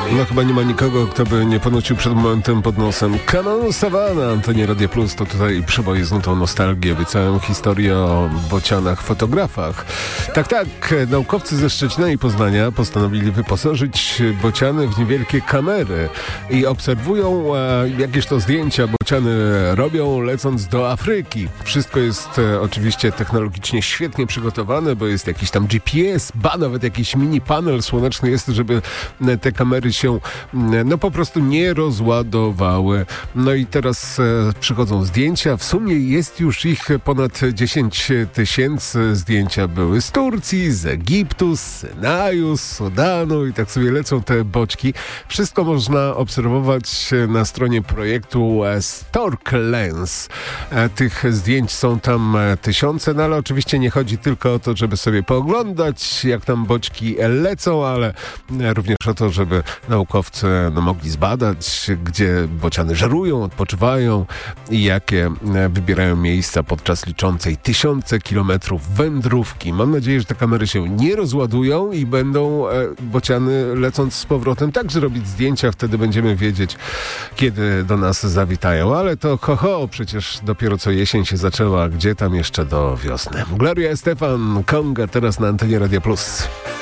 No chyba nie ma nikogo, kto by nie ponucił przed momentem pod nosem Kanon Savana, Antenie Radio Plus. To tutaj przeboje z nutą nostalgii, obiecałem historię o bocianach fotografach. Tak, naukowcy ze Szczecina i Poznania postanowili wyposażyć bociany w niewielkie kamery i obserwują, jakieś to zdjęcia bociany robią, lecąc do Afryki. Wszystko jest oczywiście technologicznie świetnie przygotowane, bo jest jakiś tam GPS, nawet jakiś mini panel słoneczny jest, żeby te kamery się po prostu nie rozładowały. No i teraz przychodzą zdjęcia. W sumie jest już ich ponad 10 000. Zdjęcia były z Turcji, z Egiptu, z Synaju, z Sudanu i tak sobie lecą te boczki. Wszystko można obserwować na stronie projektu Stork Lens. Tych zdjęć są tam tysiące, no ale oczywiście nie chodzi tylko o to, żeby sobie pooglądać, jak tam boczki lecą, ale również o to, żeby naukowcy mogli zbadać, gdzie bociany żerują, odpoczywają i jakie wybierają miejsca podczas liczącej tysiące kilometrów wędrówki. Mam nadzieję, że te kamery się nie rozładują i będą bociany lecąc z powrotem także robić zdjęcia. Wtedy będziemy wiedzieć, kiedy do nas zawitają. Ale to przecież dopiero co jesień się zaczęła. Gdzie tam jeszcze do wiosny? Gloria Estefan, Conga teraz na Antenie Radio Plus.